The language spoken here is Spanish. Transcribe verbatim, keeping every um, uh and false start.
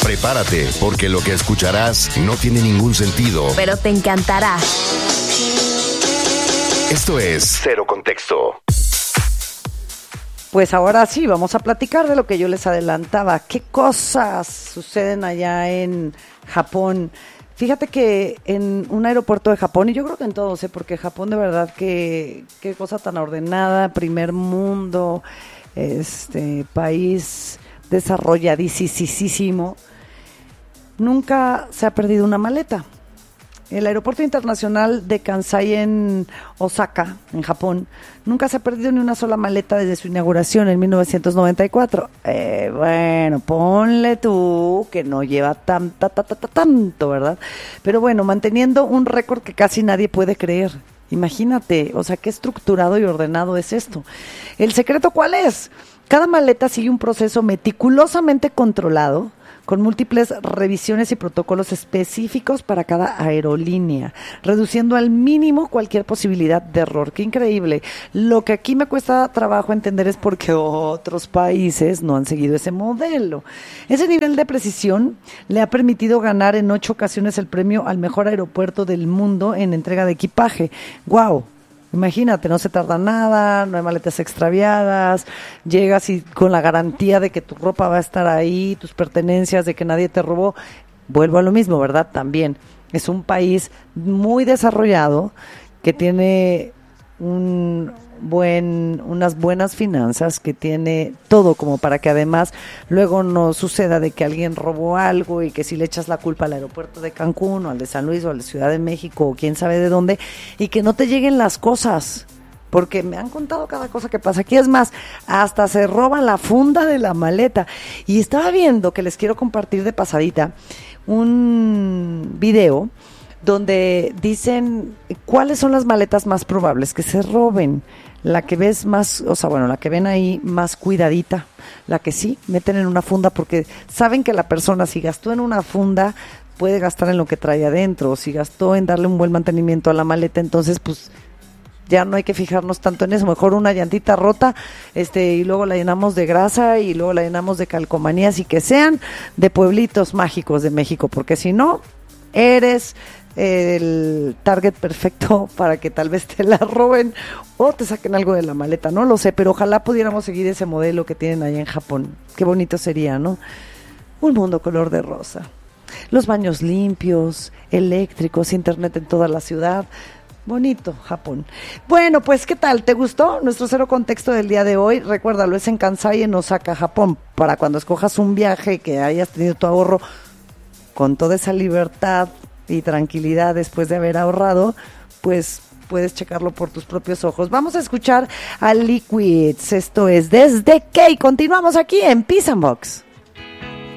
Prepárate, porque lo que escucharás no tiene ningún sentido, pero te encantará. Esto es Cero Contexto. Pues ahora sí, vamos a platicar de lo que yo les adelantaba. ¿Qué cosas suceden allá en Japón? Fíjate que en un aeropuerto de Japón, y yo creo que en todos, ¿eh? Porque Japón de verdad que qué cosa tan ordenada, primer mundo, este país desarrolladísimo. Nunca se ha perdido una maleta. El aeropuerto internacional de Kansai en Osaka, en Japón, nunca se ha perdido ni una sola maleta desde su inauguración en mil novecientos noventa y cuatro. Eh, bueno, ponle tú que no lleva tan, ta, ta, ta, ta, tanto, ¿verdad? Pero bueno, manteniendo un récord que casi nadie puede creer. Imagínate, o sea, qué estructurado y ordenado es esto. ¿El secreto cuál es? Cada maleta sigue un proceso meticulosamente controlado, con múltiples revisiones y protocolos específicos para cada aerolínea, reduciendo al mínimo cualquier posibilidad de error. ¡Qué increíble! Lo que aquí me cuesta trabajo entender es por qué otros países no han seguido ese modelo. Ese nivel de precisión le ha permitido ganar en ocho ocasiones el premio al mejor aeropuerto del mundo en entrega de equipaje. ¡Guau! Imagínate, no se tarda nada, no hay maletas extraviadas, llegas y con la garantía de que tu ropa va a estar ahí, tus pertenencias, de que nadie te robó. Vuelvo a lo mismo, ¿verdad? También es un país muy desarrollado que tiene un buen, unas buenas finanzas, que tiene todo como para que además luego no suceda de que alguien robó algo y que si le echas la culpa al aeropuerto de Cancún o al de San Luis o al de Ciudad de México o quién sabe de dónde, y que no te lleguen las cosas, porque me han contado cada cosa que pasa aquí. Es más, hasta se roban la funda de la maleta. Y estaba viendo, que les quiero compartir de pasadita, un video donde dicen cuáles son las maletas más probables que se roben. La que ves más, o sea, bueno, la que ven ahí más cuidadita, la que sí meten en una funda, porque saben que la persona, si gastó en una funda, puede gastar en lo que trae adentro, o si gastó en darle un buen mantenimiento a la maleta, entonces pues ya no hay que fijarnos tanto en eso. Mejor una llantita rota, este, y luego la llenamos de grasa y luego la llenamos de calcomanías, y que sean de pueblitos mágicos de México, porque si no, eres el target perfecto para que tal vez te la roben o te saquen algo de la maleta, no lo sé, pero ojalá pudiéramos seguir ese modelo que tienen allá en Japón. Qué bonito sería, ¿no? Un mundo color de rosa, los baños limpios, eléctricos, internet en toda la ciudad. Bonito, Japón. Bueno, pues, ¿qué tal? ¿Te gustó nuestro Cero Contexto del día de hoy? Recuérdalo, es en Kansai, en Osaka, Japón, para cuando escojas un viaje, que hayas tenido tu ahorro con toda esa libertad y tranquilidad después de haber ahorrado, pues puedes checarlo por tus propios ojos. Vamos a escuchar a Liquids, esto es Desde que, y continuamos aquí en Peace and Box.